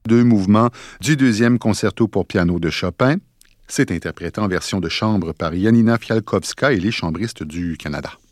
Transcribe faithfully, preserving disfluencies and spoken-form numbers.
deux mouvements du deuxième concerto pour piano de Chopin. C'est interprété en version de chambre par Janina Fialkowska et les chambristes du Canada.